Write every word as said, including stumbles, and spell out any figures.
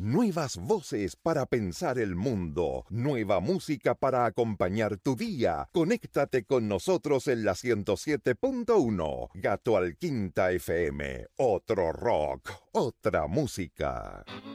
Nuevas voces para pensar el mundo. Nueva música para acompañar tu día. Conéctate con nosotros en la ciento siete punto uno. Gato al Quinta F M. Otro rock, otra música.